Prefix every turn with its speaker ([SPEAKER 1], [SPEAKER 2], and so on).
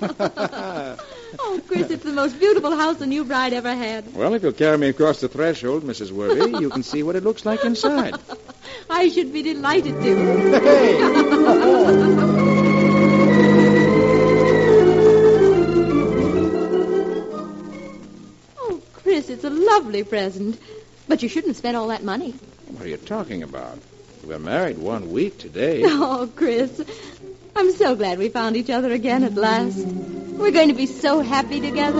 [SPEAKER 1] Oh, Chris, it's the most beautiful house a new bride ever had.
[SPEAKER 2] Well, if you'll carry me across the threshold, Mrs. Worthy, you can see what it looks like inside.
[SPEAKER 1] I should be delighted to.
[SPEAKER 2] Hey!
[SPEAKER 1] Oh, Chris, it's a lovely present. But you shouldn't have spent all that money.
[SPEAKER 2] What are you talking about? We're married 1 week today.
[SPEAKER 1] Oh, Chris, I'm so glad we found each other again at last. We're going to be so happy together.